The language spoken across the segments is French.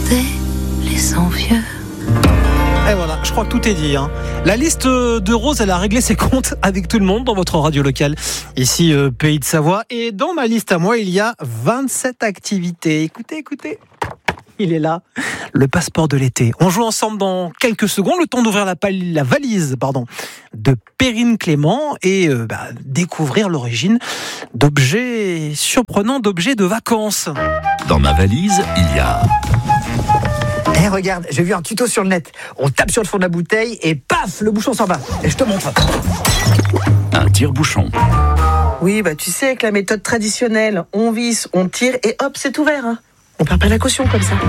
regarder les envieux. Et voilà, je crois que tout est dit. La liste de Rose, elle a réglé ses comptes avec tout le monde dans votre radio locale, ici Pays de Savoie. Et dans ma liste à moi, il y a 27 activités. Écoutez. Il est là, le passeport de l'été. On joue ensemble dans quelques secondes, le temps d'ouvrir la valise de Perrine Clément et découvrir l'origine d'objets surprenants, d'objets de vacances. Dans ma valise, il y a... Regarde, j'ai vu un tuto sur le net. On tape sur le fond de la bouteille et paf, le bouchon s'en va. Et je te montre. Un tire-bouchon. Oui, tu sais, avec la méthode traditionnelle, on visse, on tire et hop, c'est ouvert. On perd pas la caution comme ça.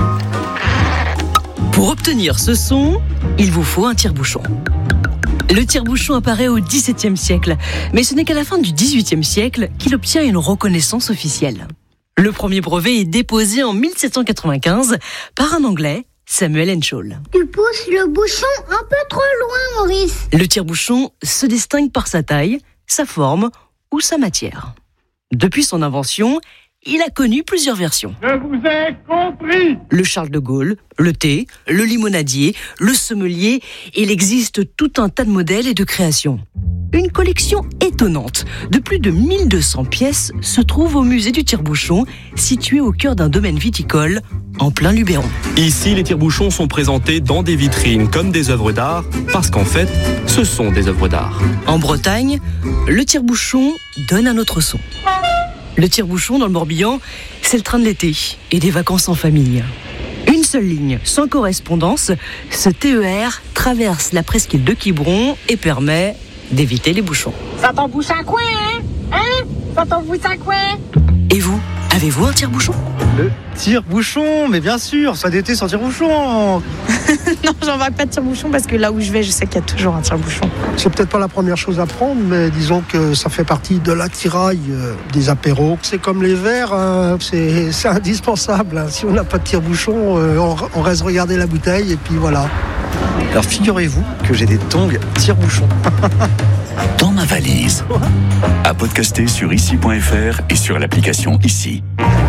Pour obtenir ce son, il vous faut un tire-bouchon. Le tire-bouchon apparaît au XVIIe siècle, mais ce n'est qu'à la fin du XVIIIe siècle qu'il obtient une reconnaissance officielle. Le premier brevet est déposé en 1795 par un Anglais, Samuel Henschel. Tu pousses le bouchon un peu trop loin, Maurice. Le tire-bouchon se distingue par sa taille, sa forme ou sa matière. Depuis son invention, il a connu plusieurs versions. Je vous ai compris. Le Charles de Gaulle, le thé, le limonadier, le sommelier, il existe tout un tas de modèles et de créations. Une collection étonnante de plus de 1200 pièces se trouve au musée du tire-bouchon, situé au cœur d'un domaine viticole, en plein Luberon. Ici, les tire-bouchons sont présentés dans des vitrines comme des œuvres d'art, parce qu'en fait, ce sont des œuvres d'art. En Bretagne, le tire-bouchon donne un autre son. Le tire-bouchon dans le Morbihan, c'est le train de l'été et des vacances en famille. Une seule ligne, sans correspondance, ce TER traverse la presqu'île de Quiberon et permet d'éviter les bouchons. Ça t'embouche un coin, hein? Ça t'embouche un coin? Et vous, avez-vous un tire-bouchon? Le tire-bouchon, mais bien sûr, ça d'été sans tire-bouchon. Non, j'embarque pas de tire-bouchon parce que là où je vais, je sais qu'il y a toujours un tire-bouchon. C'est peut-être pas la première chose à prendre, mais disons que ça fait partie de l'attirail des apéros. C'est comme les verres, c'est indispensable. Si on n'a pas de tire-bouchon, on reste regarder la bouteille et puis voilà. Alors figurez-vous que j'ai des tongs tire-bouchon. Dans ma valise. À podcaster sur ici.fr et sur l'application Ici.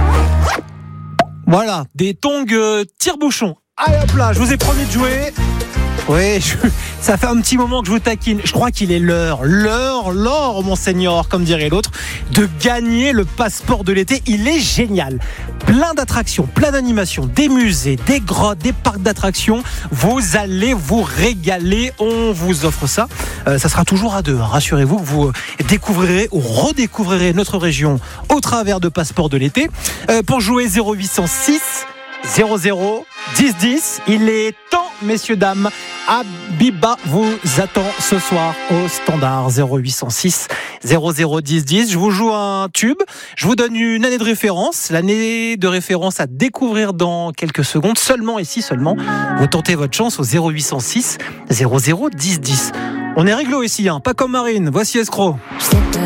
Voilà, des tongs tire-bouchon. Allez hop là, je vous ai promis de jouer. Oui, ça fait un petit moment que je vous taquine. Je crois qu'il est l'or, monseigneur, comme dirait l'autre, de gagner le passeport de l'été. Il est génial. Plein d'attractions, plein d'animations, des musées, des grottes, des parcs d'attractions. Vous allez vous régaler. On vous offre ça. Ça sera toujours à deux. Rassurez-vous que vous découvrirez ou redécouvrirez notre région au travers de passeport de l'été. Pour jouer 0806 00 10 10. Il est temps, messieurs, dames. Abiba vous attend ce soir au standard 0806 00 10 10. Je vous joue un tube. Je vous donne une année de référence. L'année de référence à découvrir dans quelques secondes. Seulement ici, vous tentez votre chance au 0806 00 10 10. On est réglo ici, pas comme Marine. Voici Escroc.